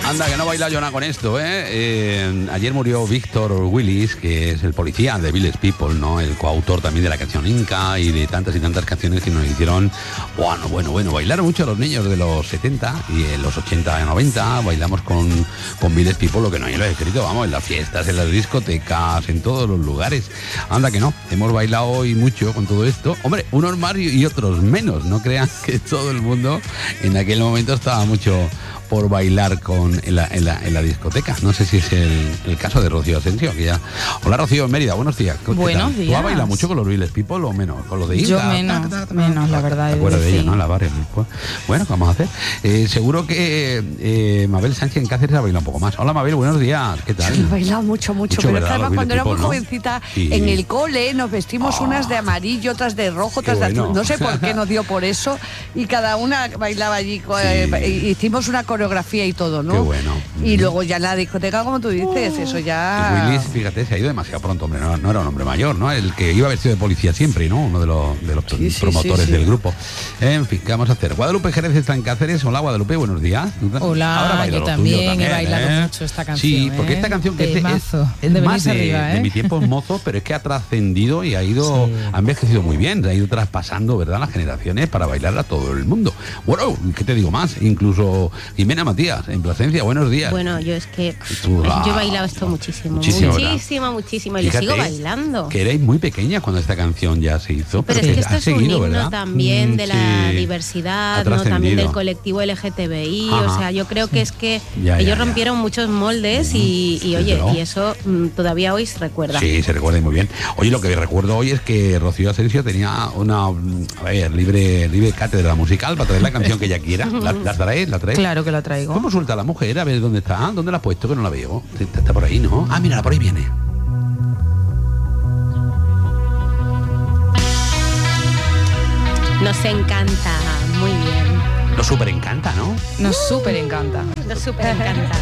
Anda, que no baila yo nada con esto, ¿eh? Ayer murió Víctor Willis, que es el policía de Village People, ¿no? El coautor también de la canción Inca y de tantas y tantas canciones que nos hicieron, bueno, bailaron mucho los niños de los 70 y en los 80 y 90, bailamos con Village People, lo que no hay lo he escrito, vamos, en las fiestas, en las discotecas, en todos los lugares. Anda que no, hemos bailado hoy mucho con todo esto. Hombre, unos más y otros menos, no crean que todo el mundo en aquel momento estaba mucho por bailar en la discoteca. No sé si es el caso de Rocío Asensio, que ya... Hola, Rocío, en Mérida, buenos días. Buenos días. ¿Tú has bailado mucho con los Village People o menos? ¿Con los de Inca? Yo menos, la verdad. ¿Te acuerdas de ella, no? La Barres. Pues, bueno, ¿qué vamos a hacer? Seguro que Mabel Sánchez en Cáceres ha bailado un poco más. Hola, Mabel, buenos días. ¿Qué tal? He bailado mucho, pero es que además cuando éramos jovencitas, sí, en el cole nos vestimos unas de amarillo, otras de rojo, otras de azul. No sé por qué nos dio por eso. Y cada una bailaba allí. Hicimos una coreografía y todo, ¿no? Qué bueno. Y luego ya en la discoteca, como tú dices, eso ya... Willis, fíjate, se ha ido demasiado pronto, hombre, no era un hombre mayor, ¿no? El que iba vestido de policía siempre, ¿no? Uno de los promotores del grupo. En fin, ¿qué vamos a hacer? Guadalupe Jerez está en Cáceres. Hola, Guadalupe, buenos días. Hola, yo también he bailado mucho esta canción. Sí, porque esta canción que es más de mi tiempo mozo, pero es que ha trascendido y ha envejecido muy bien, ha ido traspasando, ¿verdad?, las generaciones para bailar a todo el mundo. Bueno, ¿qué te digo más? Incluso Jimena Matías, en Plasencia, buenos días. Bueno, yo es que yo he bailado esto muchísimo, y lo sigo bailando. Que erais muy pequeña cuando esta canción ya se hizo. Pero es que esto es un himno también de la diversidad, ¿no? También del colectivo LGTBI. Ajá. O sea, yo creo que es que ellos rompieron muchos moldes y oye, y eso todavía hoy se recuerda. Sí, se recuerda muy bien. Oye, lo que recuerdo hoy es que Rocío Asensio tenía una libre cátedra musical para traer la canción que ella quiera. ¿La traes? Claro que la traigo. ¿Cómo suelta la mujer? A ver dónde está, dónde la has puesto, que no la veo. Está por ahí, ¿no? Ah, mira, por ahí viene. Nos encanta, muy bien. Nos súper encanta, ¿no? Nos súper encanta. Nos súper encanta.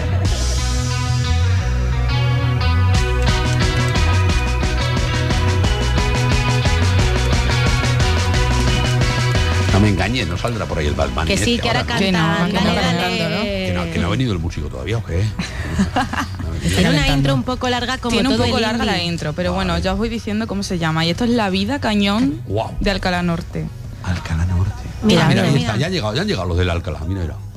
No me engañes, no saldrá por ahí el Batman. Que sí, que ahora canta. Que no ha venido el músico todavía, ¿o qué? Tiene una intro un poco larga como Tiene todo un poco el larga indie. la intro, pero bueno, ya os voy diciendo cómo se llama. Y esto es La Vida Cañón de Alcalá Norte. Alcalá Norte. Mira, ahí está, ya han llegado los del Alcalá, mira.